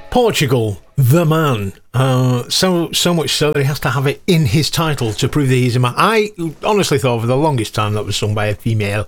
Portugal, the man. So much so that he has to have it in his title to prove that he's a man. I honestly thought for the longest time that was sung by a female.